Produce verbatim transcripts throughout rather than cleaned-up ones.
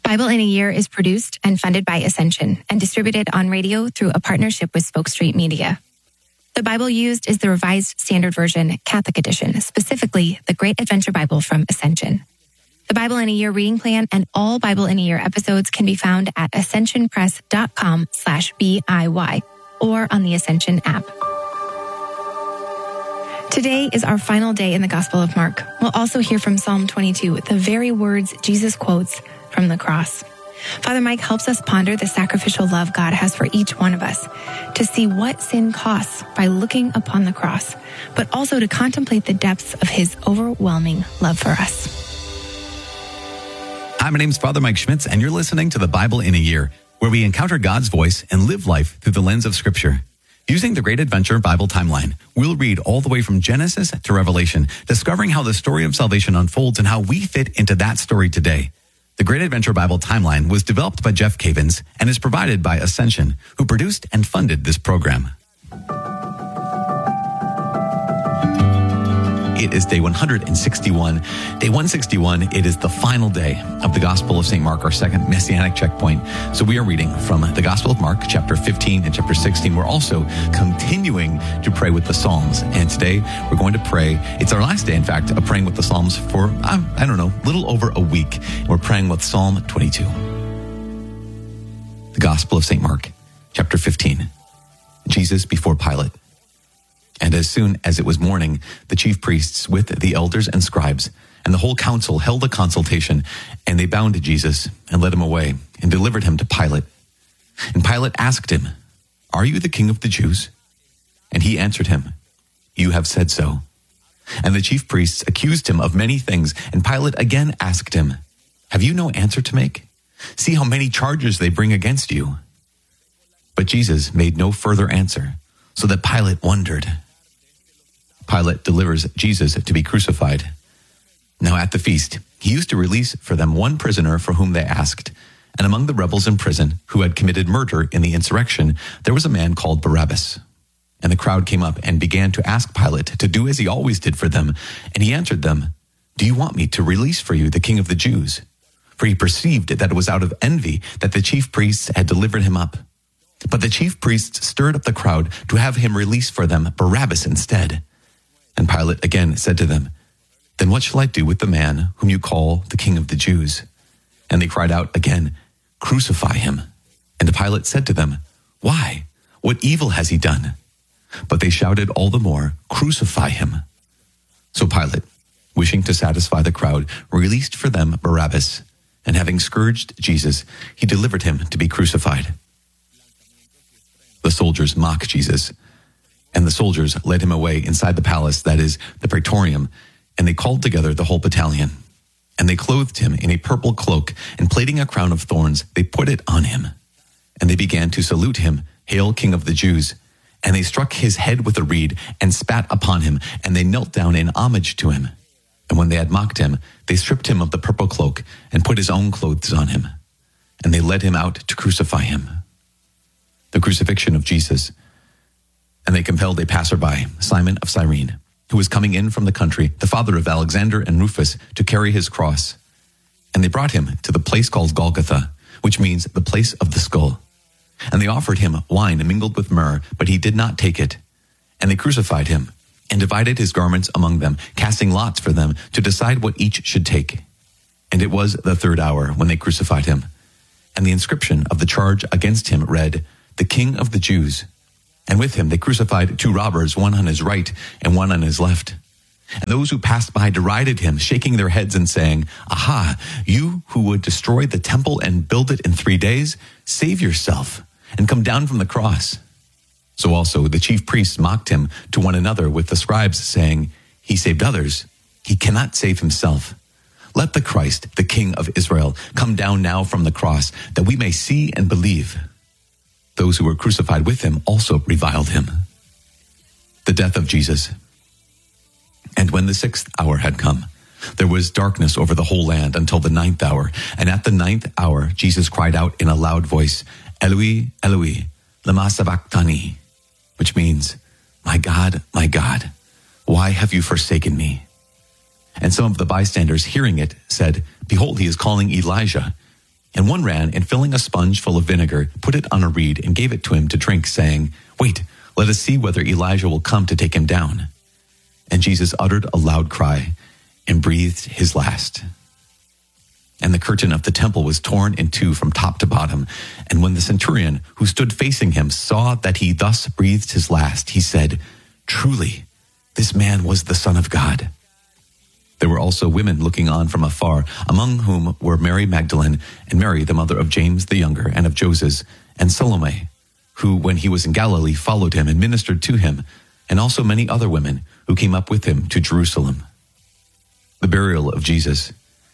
Bible in a Year is produced and funded by Ascension and distributed on radio through a partnership with Spoke Street Media. The Bible used is the Revised Standard Version Catholic Edition, specifically the Great Adventure Bible from Ascension. The Bible in a Year reading plan and all Bible in a Year episodes can be found at ascensionpress.com slash BIY or on the Ascension app. Today is our final day in the Gospel of Mark. We'll also hear from Psalm twenty-two, the very words Jesus quotes from the cross. Father Mike helps us ponder the sacrificial love God has for each one of us, to see what sin costs by looking upon the cross, but also to contemplate the depths of his overwhelming love for us. Hi, my name is Father Mike Schmitz, and you're listening to the Bible in a Year, where we encounter God's voice and live life through the lens of Scripture. Using the Great Adventure Bible timeline, we'll read all the way from Genesis to Revelation, discovering how the story of salvation unfolds and how we fit into that story today. The Great Adventure Bible timeline was developed by Jeff Cavins and is provided by Ascension, who produced and funded this program. It is day one hundred sixty-one. Day one sixty-one, it is the final day of the Gospel of Saint Mark, our second Messianic checkpoint. So we are reading from the Gospel of Mark, chapter fifteen and chapter sixteen. We're also continuing to pray with the Psalms. And today we're going to pray. It's our last day, in fact, of praying with the Psalms for, um, I don't know, a little over a week. We're praying with Psalm twenty-two. The Gospel of Saint Mark, chapter fifteen. Jesus before Pilate. And as soon as it was morning, the chief priests with the elders and scribes and the whole council held a consultation, and they bound Jesus and led him away and delivered him to Pilate. And Pilate asked him, "Are you the king of the Jews?" And he answered him, "You have said so." And the chief priests accused him of many things, and Pilate again asked him, "Have you no answer to make? See how many charges they bring against you." But Jesus made no further answer, so that Pilate wondered. Pilate delivers Jesus to be crucified. Now at the feast, he used to release for them one prisoner for whom they asked. And among the rebels in prison who had committed murder in the insurrection, there was a man called Barabbas. And the crowd came up and began to ask Pilate to do as he always did for them. And he answered them, "Do you want me to release for you the king of the Jews?" For he perceived that it was out of envy that the chief priests had delivered him up. But the chief priests stirred up the crowd to have him release for them Barabbas instead. And Pilate again said to them, "Then what shall I do with the man whom you call the king of the Jews?" And they cried out again, "Crucify him." And Pilate said to them, "Why? What evil has he done?" But they shouted all the more, "Crucify him." So Pilate, wishing to satisfy the crowd, released for them Barabbas, and having scourged Jesus, he delivered him to be crucified. The soldiers mock Jesus, and the soldiers led him away inside the palace, that is, the praetorium, and they called together the whole battalion. And they clothed him in a purple cloak, and plaiting a crown of thorns, they put it on him. And they began to salute him, "Hail, King of the Jews!" And they struck his head with a reed, and spat upon him, and they knelt down in homage to him. And when they had mocked him, they stripped him of the purple cloak, and put his own clothes on him. And they led him out to crucify him. The crucifixion of Jesus. And they compelled a passerby, Simon of Cyrene, who was coming in from the country, the father of Alexander and Rufus, to carry his cross. And they brought him to the place called Golgotha, which means the place of the skull. And they offered him wine mingled with myrrh, but he did not take it. And they crucified him, and divided his garments among them, casting lots for them to decide what each should take. And it was the third hour when they crucified him. And the inscription of the charge against him read, "The King of the Jews." And with him they crucified two robbers, one on his right and one on his left. And those who passed by derided him, shaking their heads and saying, "Aha, you who would destroy the temple and build it in three days, save yourself and come down from the cross." So also the chief priests mocked him to one another with the scribes, saying, "He saved others, he cannot save himself. Let the Christ, the King of Israel, come down now from the cross, that we may see and believe." Those who were crucified with him also reviled him. The death of Jesus. And when the sixth hour had come, there was darkness over the whole land until the ninth hour. And at the ninth hour, Jesus cried out in a loud voice, "Eloi, Eloi, lama sabachthani," which means, "My God, my God, why have you forsaken me?" And some of the bystanders hearing it said, "Behold, he is calling Elijah." And one ran and filling a sponge full of vinegar, put it on a reed and gave it to him to drink, saying, "Wait, let us see whether Elijah will come to take him down." And Jesus uttered a loud cry and breathed his last. And the curtain of the temple was torn in two from top to bottom. And when the centurion who stood facing him saw that he thus breathed his last, he said, "Truly, this man was the Son of God." There were also women looking on from afar, among whom were Mary Magdalene and Mary, the mother of James the younger and of Joses, and Salome, who, when he was in Galilee, followed him and ministered to him, and also many other women who came up with him to Jerusalem. The burial of Jesus.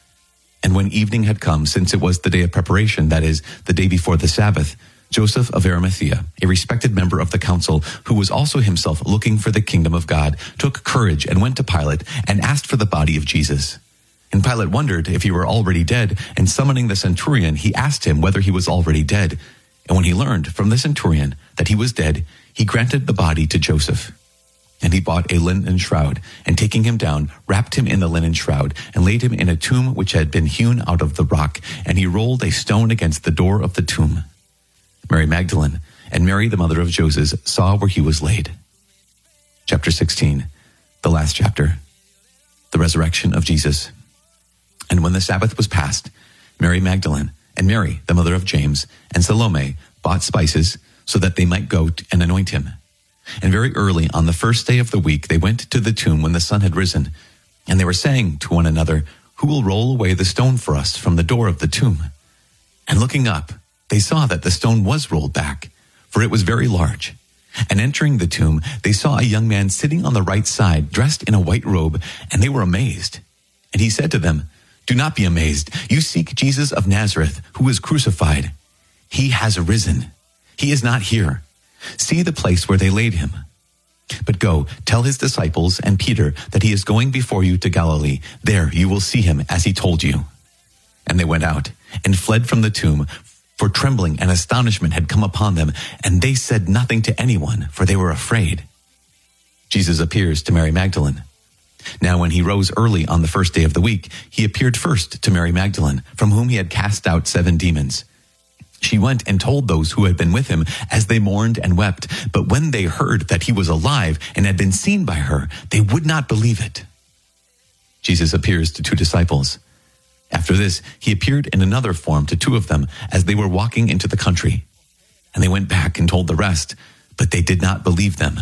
And when evening had come, since it was the day of preparation, that is, the day before the Sabbath, Joseph of Arimathea, a respected member of the council, who was also himself looking for the kingdom of God, took courage and went to Pilate and asked for the body of Jesus. And Pilate wondered if he were already dead, and summoning the centurion, he asked him whether he was already dead. And when he learned from the centurion that he was dead, he granted the body to Joseph. And he bought a linen shroud, and taking him down, wrapped him in the linen shroud, and laid him in a tomb which had been hewn out of the rock, and he rolled a stone against the door of the tomb. Mary Magdalene and Mary, the mother of Joses, saw where he was laid. Chapter sixteen, the last chapter, the resurrection of Jesus. And when the Sabbath was past, Mary Magdalene and Mary, the mother of James, and Salome bought spices so that they might go and anoint him. And very early on the first day of the week, they went to the tomb when the sun had risen. And they were saying to one another, "Who will roll away the stone for us from the door of the tomb?" And looking up, they saw that the stone was rolled back, for it was very large. And entering the tomb, they saw a young man sitting on the right side, dressed in a white robe, and they were amazed. And he said to them, "Do not be amazed. You seek Jesus of Nazareth, who was crucified. He has risen. He is not here. See the place where they laid him. But go, tell his disciples and Peter that he is going before you to Galilee. There you will see him as he told you." And they went out and fled from the tomb, for trembling and astonishment had come upon them, and they said nothing to anyone, for they were afraid. Jesus appears to Mary Magdalene. Now when he rose early on the first day of the week, he appeared first to Mary Magdalene, from whom he had cast out seven demons. She went and told those who had been with him as they mourned and wept. But when they heard that he was alive and had been seen by her, they would not believe it. Jesus appears to two disciples. After this, he appeared in another form to two of them as they were walking into the country. And they went back and told the rest, but they did not believe them.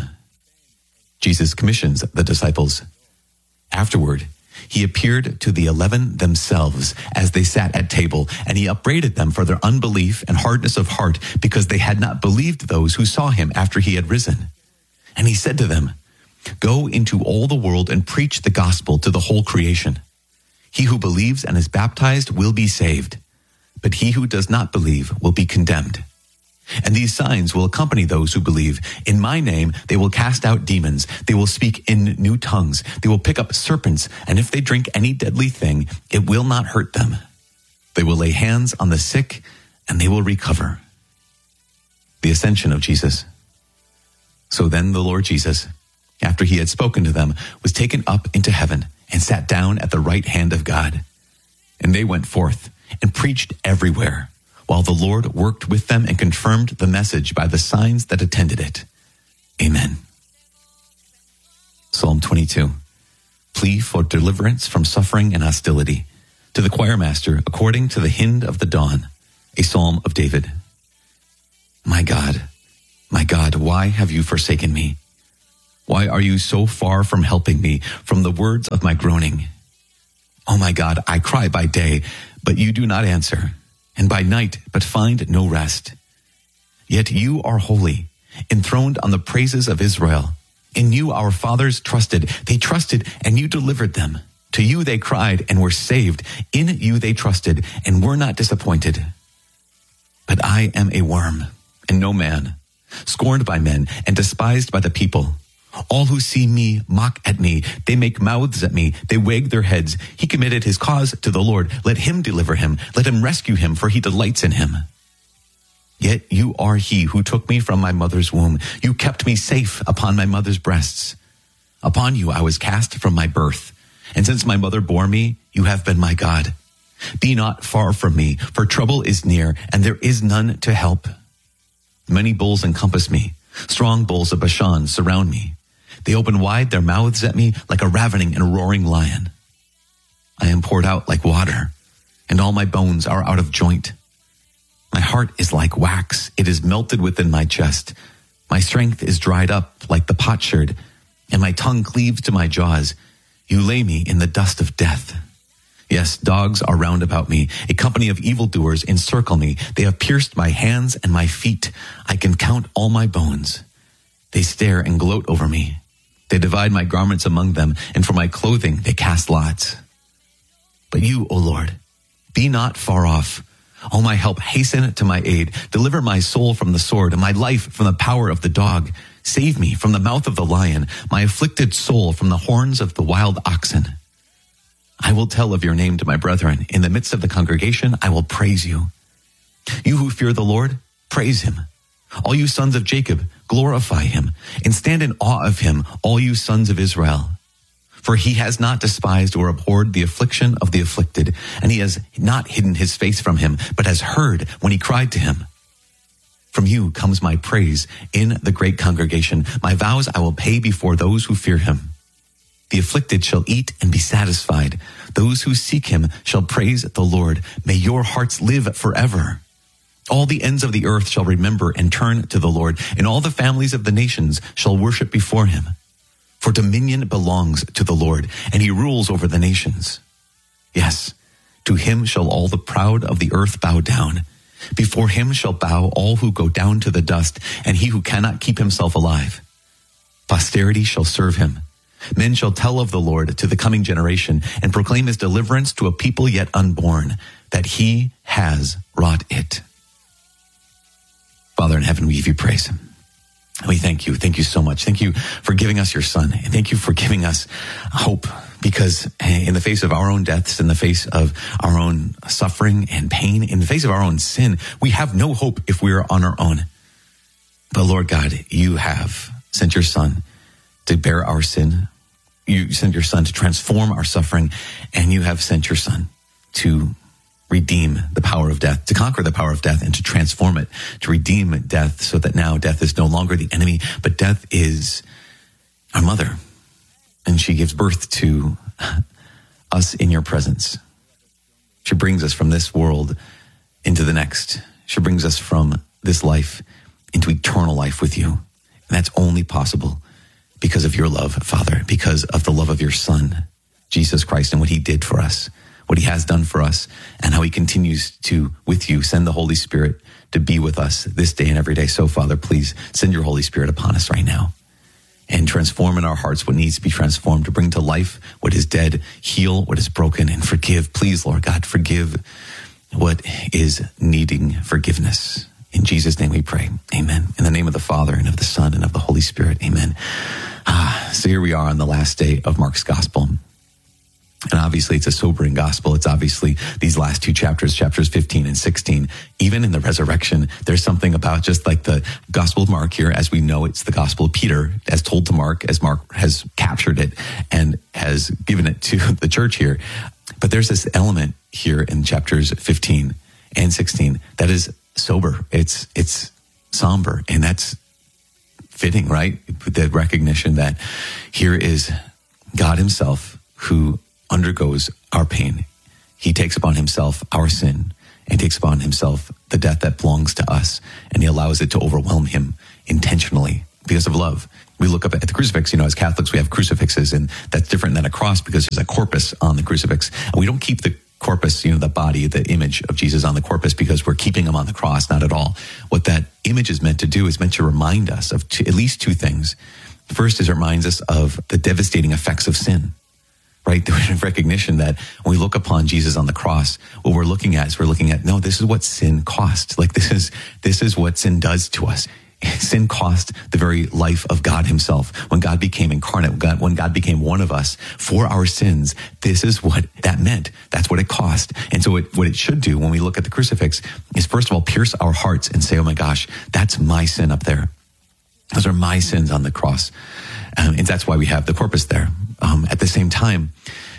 Jesus commissions the disciples. Afterward, he appeared to the eleven themselves as they sat at table, and he upbraided them for their unbelief and hardness of heart, because they had not believed those who saw him after he had risen. And he said to them, "Go into all the world and preach the gospel to the whole creation. He who believes and is baptized will be saved, but he who does not believe will be condemned. And these signs will accompany those who believe. In my name, they will cast out demons. They will speak in new tongues. They will pick up serpents. And if they drink any deadly thing, it will not hurt them. They will lay hands on the sick and they will recover." The ascension of Jesus. So then the Lord Jesus, after he had spoken to them, was taken up into heaven and sat down at the right hand of God. And they went forth and preached everywhere, while the Lord worked with them and confirmed the message by the signs that attended it. Amen. Psalm twenty-two. Plea for deliverance from suffering and hostility. To the choir master, according to the hymn of the dawn, a psalm of David. My God, my God, why have you forsaken me? Why are you so far from helping me, from the words of my groaning? Oh my God, I cry by day, but you do not answer, and by night, but find no rest. Yet you are holy, enthroned on the praises of Israel. In you our fathers trusted. They trusted, and you delivered them. To you they cried, and were saved. In you they trusted, and were not disappointed. But I am a worm, and no man, scorned by men, and despised by the people. All who see me mock at me. They make mouths at me. They wag their heads. He committed his cause to the Lord. Let him deliver him. Let him rescue him, for he delights in him. Yet you are he who took me from my mother's womb. You kept me safe upon my mother's breasts. Upon you I was cast from my birth. And since my mother bore me, you have been my God. Be not far from me, for trouble is near, and there is none to help. Many bulls encompass me. Strong bulls of Bashan surround me. They open wide their mouths at me like a ravening and roaring lion. I am poured out like water, and all my bones are out of joint. My heart is like wax. It is melted within my chest. My strength is dried up like the potsherd, and my tongue cleaves to my jaws. You lay me in the dust of death. Yes, dogs are round about me. A company of evildoers encircle me. They have pierced my hands and my feet. I can count all my bones. They stare and gloat over me. They divide my garments among them, and for my clothing they cast lots. But you, O Lord, be not far off. All my help hasten to my aid. Deliver my soul from the sword and my life from the power of the dog. Save me from the mouth of the lion, my afflicted soul from the horns of the wild oxen. I will tell of your name to my brethren. In the midst of the congregation, I will praise you. You who fear the Lord, praise him. All you sons of Jacob, glorify him, and stand in awe of him, all you sons of Israel. For he has not despised or abhorred the affliction of the afflicted, and he has not hidden his face from him, but has heard when he cried to him. From you comes my praise in the great congregation. My vows I will pay before those who fear him. The afflicted shall eat and be satisfied. Those who seek him shall praise the Lord. May your hearts live forever. All the ends of the earth shall remember and turn to the Lord, and all the families of the nations shall worship before him. For dominion belongs to the Lord, and he rules over the nations. Yes, to him shall all the proud of the earth bow down. Before him shall bow all who go down to the dust, and he who cannot keep himself alive. Posterity shall serve him. Men shall tell of the Lord to the coming generation, and proclaim his deliverance to a people yet unborn, that he has wrought it. Father in heaven, we give you praise. We thank you. Thank you so much. Thank you for giving us your son. And thank you for giving us hope, because in the face of our own deaths, in the face of our own suffering and pain, in the face of our own sin, we have no hope if we are on our own. But Lord God, you have sent your son to bear our sin. You sent your son to transform our suffering, and you have sent your son to redeem the power of death, to conquer the power of death, and to transform it, to redeem death, so that now death is no longer the enemy, but death is our mother. And she gives birth to us in your presence. She brings us from this world into the next. She brings us from this life into eternal life with you. And that's only possible because of your love, Father, because of the love of your Son, Jesus Christ, and what he did for us, what he has done for us, and how he continues to, with you, send the Holy Spirit to be with us this day and every day. So, Father, please send your Holy Spirit upon us right now and transform in our hearts what needs to be transformed, to bring to life what is dead, heal what is broken, and forgive. Please, Lord God, forgive what is needing forgiveness. In Jesus' name we pray. Amen. In the name of the Father, and of the Son, and of the Holy Spirit. Amen. Ah, so here we are on the last day of Mark's gospel. And obviously it's a sobering gospel. It's obviously these last two chapters, chapters fifteen and sixteen. Even in the resurrection, there's something about, just like the Gospel of Mark here, as we know, it's the Gospel of Peter, as told to Mark, as Mark has captured it and has given it to the church here. But there's this element here in chapters fifteen and sixteen that is sober. It's, it's somber, and that's fitting, right? The recognition that here is God himself who undergoes our pain. He takes upon himself our sin, and takes upon himself the death that belongs to us, and he allows it to overwhelm him intentionally because of love. We look up at the crucifix, you know, as Catholics, we have crucifixes, and that's different than a cross because there's a corpus on the crucifix. And we don't keep the corpus, you know, the body, the image of Jesus on the corpus because we're keeping him on the cross, not at all. What that image is meant to do is meant to remind us of two, at least two things. First is it reminds us of the devastating effects of sin. Right? The recognition that when we look upon Jesus on the cross, what we're looking at is we're looking at, no, this is what sin cost. Like this is, this is what sin does to us. Sin cost the very life of God himself. When God became incarnate, God, when God became one of us for our sins, this is what that meant. That's what it cost. And so it, what it should do when we look at the crucifix is, first of all, pierce our hearts and say, oh my gosh, that's my sin up there. Those are my sins on the cross. Um, and that's why we have the corpus there. Um, at the same time,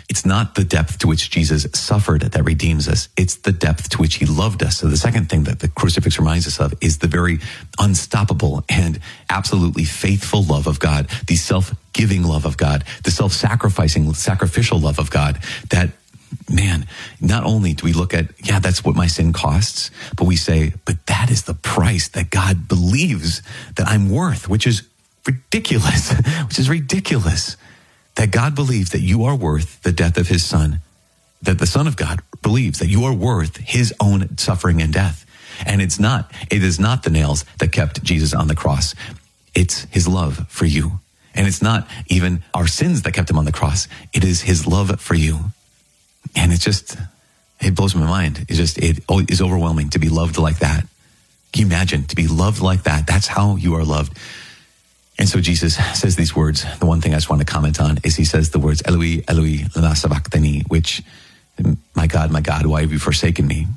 it's not the depth to which Jesus suffered that redeems us. It's the depth to which he loved us. So the second thing that the crucifix reminds us of is the very unstoppable and absolutely faithful love of God, the self-giving love of God, the self-sacrificing, sacrificial love of God that, man, not only do we look at, yeah, that's what my sin costs, but we say, but that is the price that God believes that I'm worth, which is ridiculous, which is ridiculous. That God believes that you are worth the death of his son, that the Son of God believes that you are worth his own suffering and death. And it's not, it is not the nails that kept Jesus on the cross. It's his love for you. And it's not even our sins that kept him on the cross. It is his love for you. And it's just, it blows my mind. It's just, it is overwhelming to be loved like that. Can you imagine to be loved like that? That's how you are loved. And so Jesus says these words. The one thing I just want to comment on is he says the words, Eloi, Eloi, lama sabachthani, which, my God, my God, why have you forsaken me?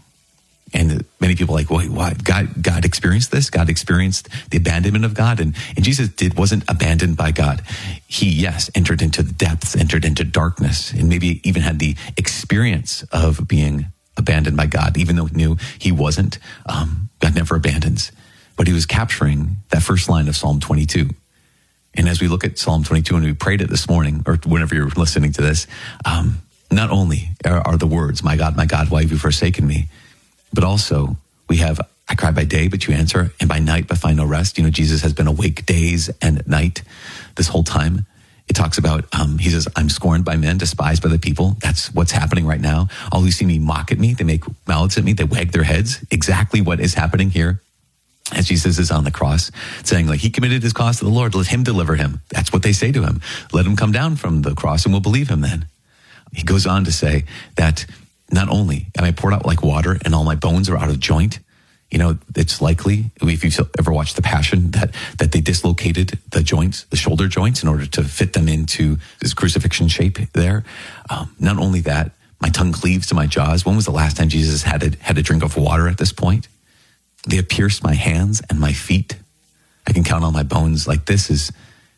And many people are like, wait, what? God, God experienced this? God experienced the abandonment of God? And, and Jesus did, wasn't abandoned by God. He, yes, entered into the depths, entered into darkness, and maybe even had the experience of being abandoned by God, even though he knew he wasn't. Um, God never abandons. But he was capturing that first line of Psalm twenty-two. And as we look at Psalm twenty-two, and we prayed it this morning, or whenever you're listening to this, um, not only are, are the words, my God, my God, why have you forsaken me? But also we have, I cry by day, but you answer, and by night, but find no rest. You know, Jesus has been awake days and night this whole time. It talks about, um, he says, I'm scorned by men, despised by the people. That's what's happening right now. All who see me mock at me. They make mouths at me. They wag their heads. Exactly what is happening here. As Jesus is on the cross, saying like, he committed his cause to the Lord, let him deliver him. That's what they say to him. Let him come down from the cross and we'll believe him then. He goes on to say that not only am I poured out like water and all my bones are out of joint, you know, it's likely, if you've ever watched The Passion, that that they dislocated the joints, the shoulder joints, in order to fit them into this crucifixion shape there. Um, not only that, my tongue cleaves to my jaws. When was the last time Jesus had a, had a drink of water at this point? They have pierced my hands and my feet. I can count on my bones. Like, this is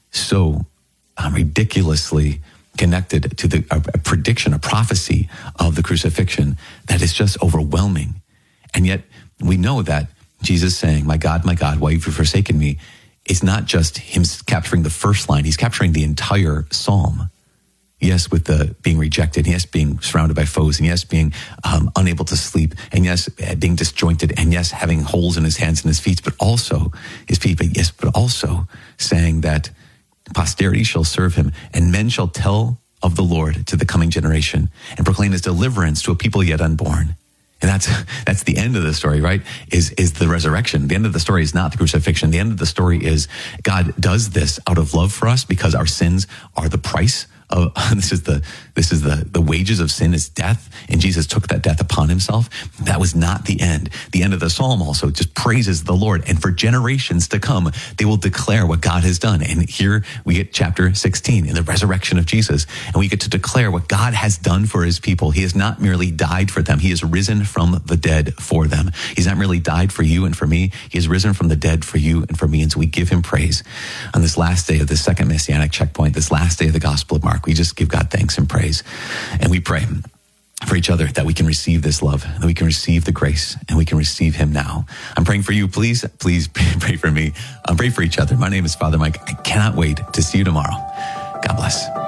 so um, ridiculously connected to the a, a prediction, a prophecy of the crucifixion that is just overwhelming. And yet we know that Jesus saying, my God, my God, why have you forsaken me? It's not just him capturing the first line. He's capturing the entire psalm. Yes, with the being rejected, yes, being surrounded by foes, and yes, being um, unable to sleep, and yes, being disjointed, and yes, having holes in his hands and his feet, but also his feet, but yes, but also saying that posterity shall serve him, and men shall tell of the Lord to the coming generation, and proclaim his deliverance to a people yet unborn. And that's that's the end of the story, right? Is is the resurrection. The end of the story is not the crucifixion. The end of the story is God does this out of love for us because our sins are the price. Oh, this is the this is the the wages of sin is death, and Jesus took that death upon himself. That was not the end. The end of the psalm also just praises the Lord, and for generations to come, they will declare what God has done. And here we get chapter sixteen in the resurrection of Jesus, and we get to declare what God has done for his people. He has not merely died for them; he has risen from the dead for them. He's not merely died for you and for me; he has risen from the dead for you and for me. And so we give him praise on this last day of the second messianic checkpoint, this last day of the Gospel of Mark. We just give God thanks and praise. And we pray for each other that we can receive this love, that we can receive the grace, and we can receive him now. I'm praying for you. Please, please pray for me. I'm praying for each other. My name is Father Mike. I cannot wait to see you tomorrow. God bless.